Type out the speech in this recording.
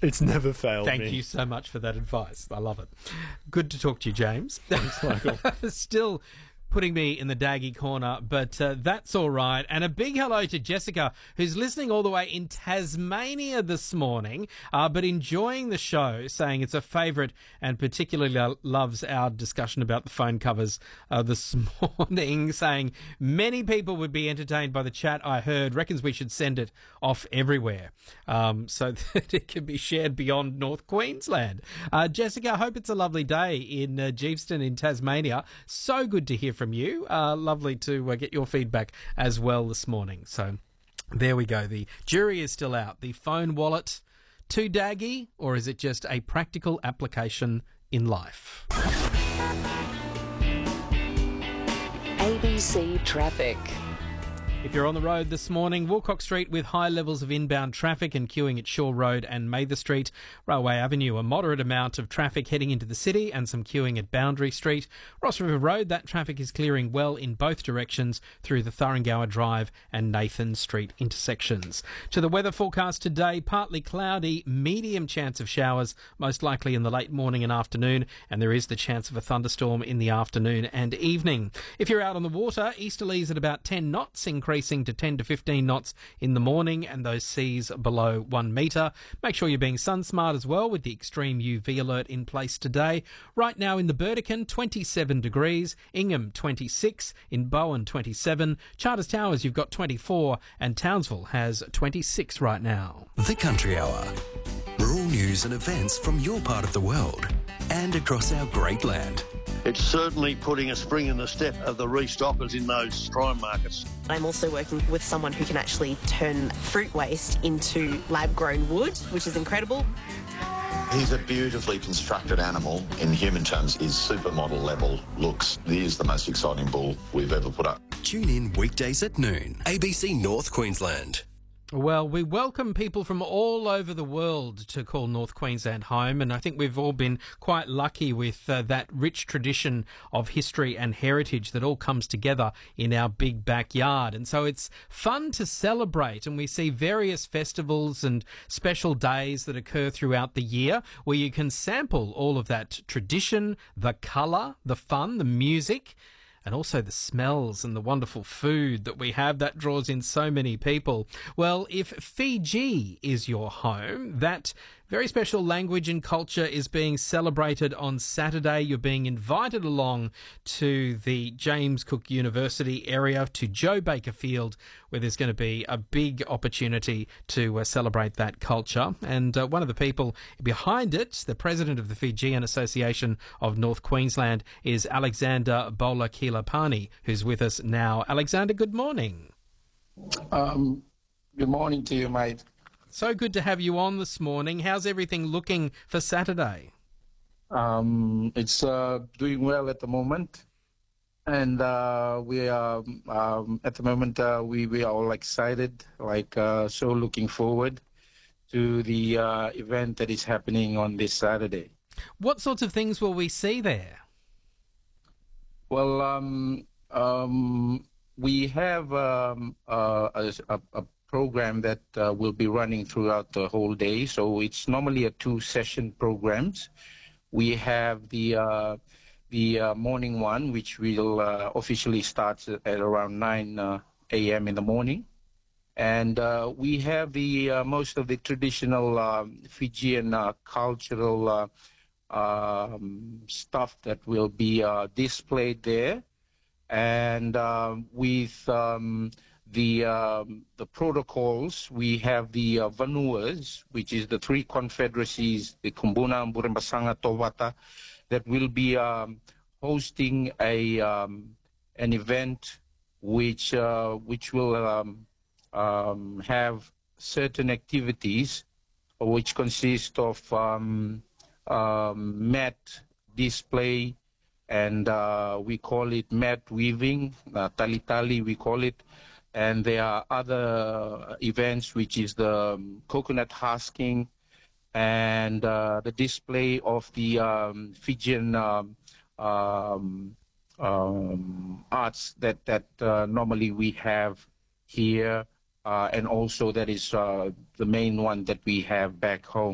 It's never failed me. Thank you so much for that advice. I love it. Good to talk to you, James. Thanks, Michael. Still putting me in the daggy corner, but that's all right. And a big hello to Jessica, who's listening all the way in Tasmania this morning, but enjoying the show, saying it's a favourite and particularly loves our discussion about the phone covers this morning, saying many people would be entertained by the chat I heard, reckons we should send it off everywhere so that it can be shared beyond North Queensland. Jessica, I hope it's a lovely day in Geeveston in Tasmania. So good to hear from you. Lovely to get your feedback as well this morning. So there we go. The jury is still out. The phone wallet, too daggy, or is it just a practical application in life? ABC Traffic. If you're on the road this morning, Woolcock Street with high levels of inbound traffic and queuing at Shaw Road and Mather Street. Railway Avenue, a moderate amount of traffic heading into the city and some queuing at Boundary Street. Ross River Road, that traffic is clearing well in both directions through the Thuringower Drive and Nathan Street intersections. To the weather forecast today, partly cloudy, medium chance of showers, most likely in the late morning and afternoon, and there is the chance of a thunderstorm in the afternoon and evening. If you're out on the water, easterlies at about 10 knots, increasing to 10 to 15 knots in the morning, and those seas below 1 metre. Make sure you're being sun smart as well with the extreme UV alert in place today. Right now in the Burdekin, 27 degrees, Ingham 26, in Bowen 27, Charters Towers you've got 24, and Townsville has 26 right now. The Country Hour. Rural news and events from your part of the world and across our great land. It's certainly putting a spring in the step of the restockers in those prime markets. I'm also working with someone who can actually turn fruit waste into lab-grown wood, which is incredible. He's a beautifully constructed animal. In human terms, his supermodel level looks. He is the most exciting bull we've ever put up. Tune in weekdays at noon. ABC North Queensland. Well, we welcome people from all over the world to call North Queensland home, and I think we've all been quite lucky with that rich tradition of history and heritage that all comes together in our big backyard. And so it's fun to celebrate, and we see various festivals and special days that occur throughout the year where you can sample all of that tradition, the colour, the fun, the music, and also the smells and the wonderful food that we have that draws in so many people. Well, if Fiji is your home, that very special language and culture is being celebrated on Saturday. You're being invited along to the James Cook University area, to Joe Baker Field, where there's going to be a big opportunity to celebrate that culture. And one of the people behind it, the president of the Fijian Association of North Queensland, is Alexander Bola Kilapani, who's with us now. Alexander, good morning. Good morning to you, mate. So good to have you on this morning. How's everything looking for Saturday? It's doing well at the moment, and we are at the moment we are all excited, so looking forward to the event that is happening on this Saturday. What sorts of things will we see there? Well, we have a program that will be running throughout the whole day. So it's normally a 2-session programs. We have the morning one, which will officially start at around 9 a.m. in the morning. And we have the most of the traditional Fijian cultural stuff that will be displayed there. And with the protocols, we have the Vanuas, which is the 3 confederacies, the Kumbuna, Burembasanga, Towata, that will be hosting an event which will have certain activities, which consist of mat display, and we call it mat weaving, tali-tali we call it. And there are other events, which is the coconut husking and the display of the Fijian arts that normally we have here, and also that is the main one that we have back home.